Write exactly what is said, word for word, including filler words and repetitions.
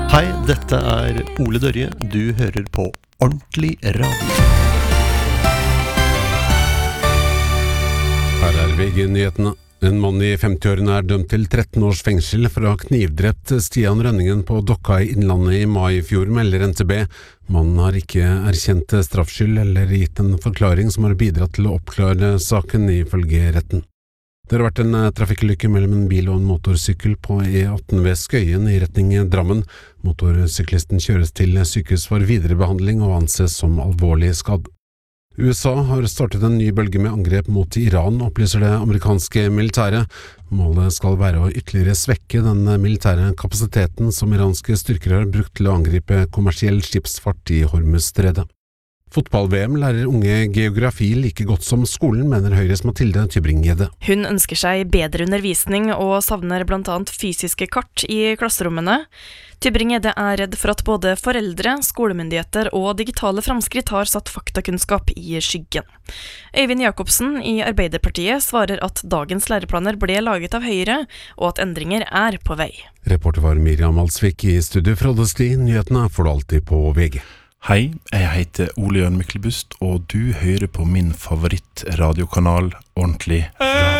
Hei, dette er Ole Dørje. Du hører på Ordentlig Radio. Her er V G-nyhetene. En mann i femti-årene er dømt til tretten års fengsel for å ha knivdrept Stian Rønningen på Dokka i Innlandet i mai i fjor, melder N T B. Mannen har ikke erkjent straffskyld eller gitt en forklaring som har bidratt til å oppklare saken, ifølge retten. Det har vært en trafikkulykke mellom en bil og en motorsykkel på E atten ved Skøyen i retning Drammen. Motorsyklisten kjøres til sykehus for viderebehandling og anses som alvorlig skadd. U S A har startet en ny bølge med angrep mot Iran, opplyser det amerikanske militæret. Målet skal være å ytterligere svekke den militære kapasiteten som iranske styrker har brukt til å angripe kommersiell skipsfart i Hormuzstredet. Fotball-V M lærer unge geografi like godt som skolen, mener Høyres Mathilde Tybring-Gjedde. Hun ønsker seg bedre undervisning og savner blant annet fysiske kart i klasserommene. Tybring-Gjedde er redd for at både foreldre, skolemyndigheter og digitale framskritt har satt faktakunnskap i skyggen. Øyvind Jakobsen i Arbeiderpartiet svarer at dagens læreplaner ble laget av Høyre, og at endringer er på vei. Reporter var Miriam Alsvik. I studio fra Oddesli. Nyhetene får du alltid på V G. Hei, jeg heter Ole Jørn Myklebust, og du hører på min favorittradiokanal Ordentlig Radio.